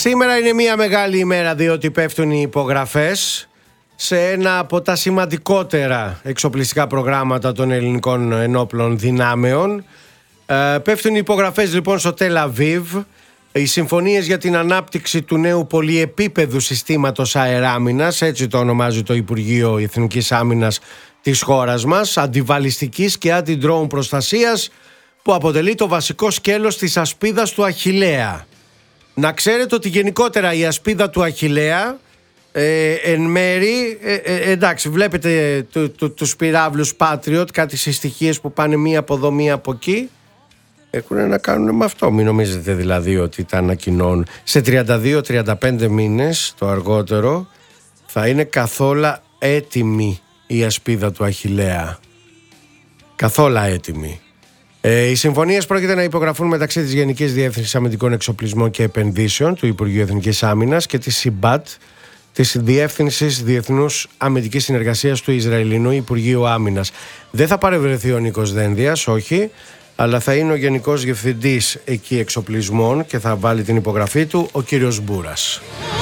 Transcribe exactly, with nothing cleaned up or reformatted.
Σήμερα είναι μια μεγάλη ημέρα, διότι πέφτουν οι υπογραφές σε ένα από τα σημαντικότερα εξοπλιστικά προγράμματα των ελληνικών ενόπλων δυνάμεων. Ε, πέφτουν οι υπογραφές λοιπόν στο Τελ Αβίβ. Οι συμφωνίες για την ανάπτυξη του νέου πολυεπίπεδου συστήματος αεράμινας, έτσι το ονομάζει το Υπουργείο Εθνικής Άμυνας της χώρας μας, αντιβαλιστικής και αντι-drone προστασίας, που αποτελεί το βασικό σκέλος της ασπίδας του Αχιλλέα. Να ξέρετε ότι γενικότερα η ασπίδα του Αχιλλέα ε, εν μέρη, ε, ε, εντάξει, βλέπετε του, του, τους πυράβλους Patriot, κάτι συστοιχίες που πάνε μία από εδώ μία από εκεί, έχουν να κάνουν με αυτό. Μην νομίζετε δηλαδή ότι τα ανακοινώνουν. Σε τριάντα δύο τριάντα πέντε μήνες το αργότερο θα είναι καθόλου έτοιμη η ασπίδα του Αχιλλέα. Καθόλου έτοιμη. Ε, οι συμφωνίες πρόκειται να υπογραφούν μεταξύ της Γενικής Διεύθυνσης Αμυντικών Εξοπλισμών και Επενδύσεων του Υπουργείου Εθνικής Άμυνας και της ΣΥΜΠΑΤ, της Διεύθυνσης Διεθνούς Αμυντικής Συνεργασίας του Ισραηλινού Υπουργείου Άμυνας. Δεν θα παρευρεθεί ο Νίκος Δένδιας, όχι, αλλά θα είναι ο Γενικός Διευθυντής εκεί εξοπλισμών και θα βάλει την υπογραφή του ο κύριος Μπούρας.